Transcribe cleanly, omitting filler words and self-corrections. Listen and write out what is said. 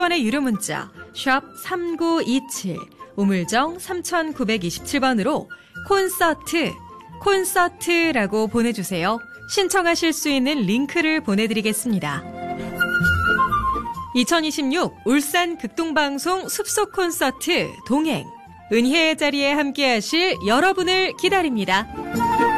50원의 유료 문자 샵 3927 우물정 3927번으로 콘서트라고 보내주세요. 신청하실 수 있는 링크를 보내드리겠습니다. 2026 울산 극동방송 숲속 콘서트 동행 은혜의 자리에 함께하실 여러분을 기다립니다.